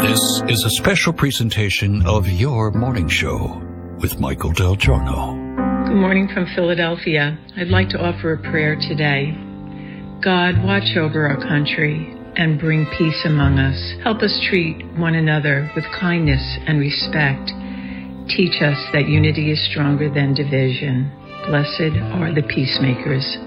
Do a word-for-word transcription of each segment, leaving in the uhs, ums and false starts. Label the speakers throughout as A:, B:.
A: This is a special presentation of Your Morning Show with Michael Del Giorno.
B: Good morning from Philadelphia. I'd like to offer a prayer today. God, watch over our country and bring peace among us. Help us treat one another with kindness and respect. Teach us that unity is stronger than division. Blessed are the peacemakers.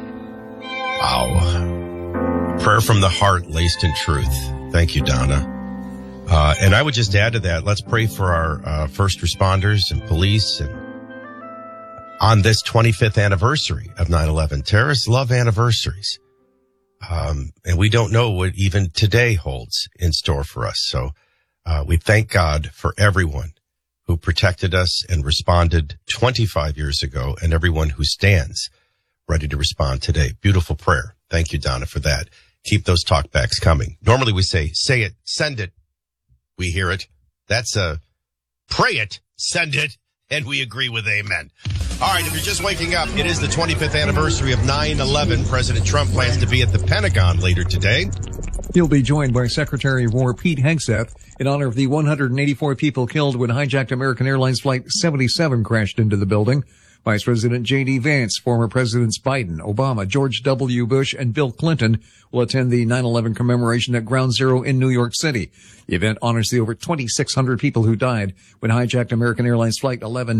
C: Wow. Prayer from the heart laced in truth. Thank you, Donna. Uh, and I would just add to that, let's pray for our uh, first responders and police and on this twenty-fifth anniversary of nine eleven. Terrorists love anniversaries. Um, and we don't know what even today holds in store for us. So uh, we thank God for everyone who protected us and responded twenty-five years ago and everyone who stands ready to respond today. Beautiful prayer. Thank you, Donna, for that. Keep those talkbacks coming. Normally we say, say it, send it. We hear it. That's a pray it, send it, and we agree with amen. All right, if you're just waking up, it is the twenty-fifth anniversary of nine eleven. President Trump plans to be at the Pentagon later today.
D: He'll be joined by Secretary of War Pete Hegseth in honor of the one hundred eighty-four people killed when hijacked American Airlines Flight seventy-seven crashed into the building. Vice President J D. Vance, former Presidents Biden, Obama, George W. Bush, and Bill Clinton will attend the nine eleven commemoration at Ground Zero in New York City. The event honors the over twenty-six hundred people who died when hijacked American Airlines Flight eleven